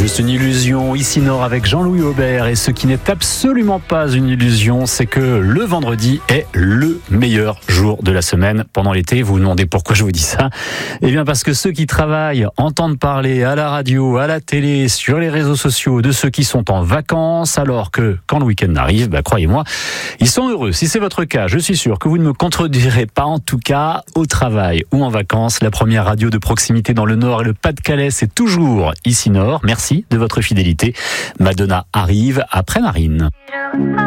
juste une illusion. Ici Nord avec Jean-Louis Aubert. Et ce qui n'est absolument pas une illusion, c'est que le vendredi est le meilleur jour de la semaine pendant l'été. Vous vous demandez pourquoi je vous dis ça? Eh bien parce que ceux qui travaillent entendent parler à la radio, à la télé, sur les réseaux sociaux de ceux qui sont en vacances, alors que quand le week-end arrive, croyez-moi, ils sont heureux. Si c'est votre cas, je suis sûr que vous ne me contredirez pas. En tout cas, au travail ou en vacances, la première radio de proximité dans le Nord et le Pas-de-Calais, c'est toujours Ici Nord. Merci de votre fidélité. Madonna arrive après Marine.